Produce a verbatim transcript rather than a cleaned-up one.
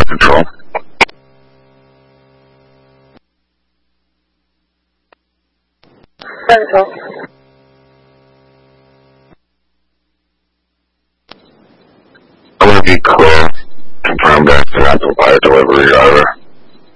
control. Control. I'm going to be clear. Confirm back to Apple by delivery driver.